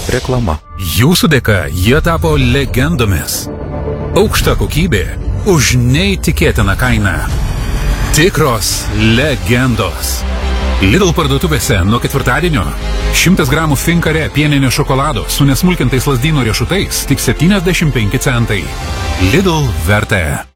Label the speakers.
Speaker 1: Reklama.
Speaker 2: Jūsų dėka jie tapo legendomis. Aukšta kokybė už neįtikėtiną kainą. Tikros legendos. Lidl parduotuvėse nuo ketvirtadienio 100 gramų Finkare pieninio šokolado su nesmulkintais lazdyno riešutais tik 75 centai. Lidl vertė.